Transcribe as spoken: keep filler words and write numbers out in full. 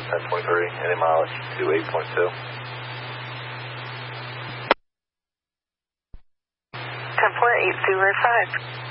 ten twenty-three, any mileage to eight point two. ten four eight zero five.